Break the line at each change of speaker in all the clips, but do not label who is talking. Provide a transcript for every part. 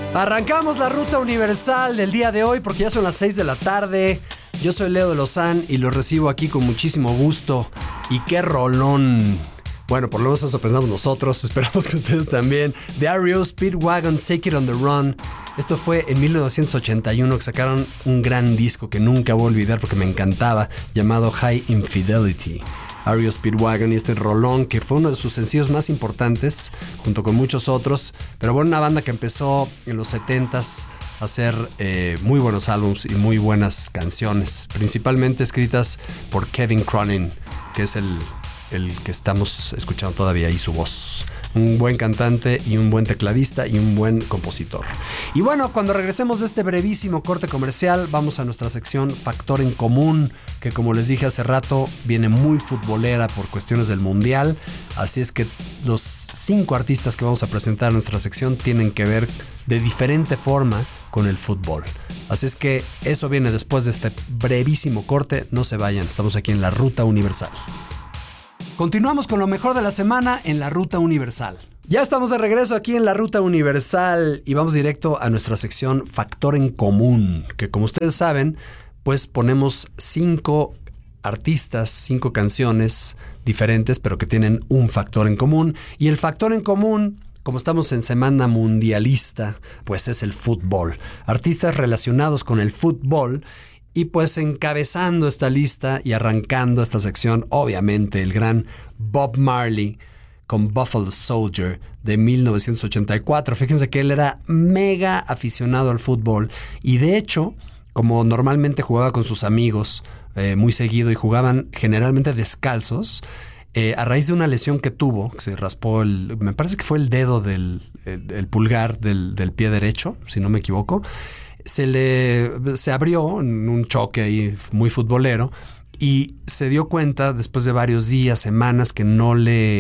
Arrancamos la ruta universal del día de hoy porque ya son las 6 de la tarde. Yo soy Leo de Lozán y los recibo aquí con muchísimo gusto. Y qué rolón. Bueno, por lo menos eso pensamos nosotros. Esperamos que ustedes también. The REO Speedwagon, Take It on the Run. Esto fue en 1981 que sacaron un gran disco que nunca voy a olvidar porque me encantaba, llamado High Infidelity. REO Speedwagon y este rolón que fue uno de sus sencillos más importantes, junto con muchos otros. Pero bueno, una banda que empezó en los 70s a hacer muy buenos álbumes y muy buenas canciones, principalmente escritas por Kevin Cronin, que es el que estamos escuchando todavía, y su voz. Un buen cantante y un buen tecladista y un buen compositor. Y bueno, cuando regresemos de este brevísimo corte comercial, vamos a nuestra sección Factor en Común, que como les dije hace rato, viene muy futbolera por cuestiones del Mundial. Así es que los 5 artistas que vamos a presentar en nuestra sección tienen que ver de diferente forma con el fútbol. Así es que eso viene después de este brevísimo corte. No se vayan, estamos aquí en la Ruta Universal. Continuamos con lo mejor de la semana en la Ruta Universal. Ya estamos de regreso aquí en la Ruta Universal y vamos directo a nuestra sección Factor en Común, que como ustedes saben, pues ponemos 5 artistas, 5 canciones diferentes, pero que tienen un factor en común. Y el factor en común, como estamos en semana mundialista, pues es el fútbol. Artistas relacionados con el fútbol. Y pues encabezando esta lista y arrancando esta sección, obviamente el gran Bob Marley con Buffalo Soldier de 1984. Fíjense que él era mega aficionado al fútbol y de hecho, como normalmente jugaba con sus amigos muy seguido y jugaban generalmente descalzos, a raíz de una lesión que tuvo, que se raspó me parece que fue el dedo del pulgar del pie derecho, si no me equivoco, se abrió en un choque ahí muy futbolero y se dio cuenta después de varios días, semanas, que no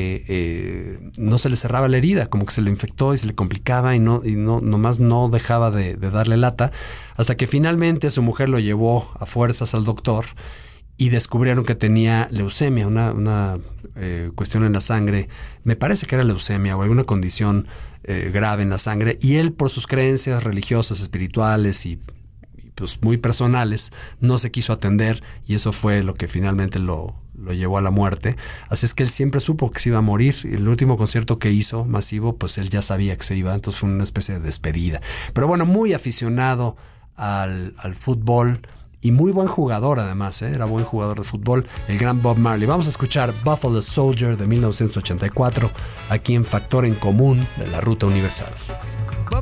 se le cerraba la herida, como que se le infectó y se le complicaba y nomás no dejaba de darle lata, hasta que finalmente su mujer lo llevó a fuerzas al doctor y descubrieron que tenía leucemia, una cuestión en la sangre. Me parece que era leucemia o alguna condición grave en la sangre. Y él, por sus creencias religiosas, espirituales y pues muy personales, no se quiso atender y eso fue lo que finalmente lo llevó a la muerte. Así es que él siempre supo que se iba a morir. El último concierto que hizo masivo, pues él ya sabía que se iba. Entonces fue una especie de despedida. Pero bueno, muy aficionado al fútbol. Y muy buen jugador además, era buen jugador de fútbol, el gran Bob Marley. Vamos a escuchar Buffalo Soldier de 1984, aquí en Factor en Común de la Ruta Universal.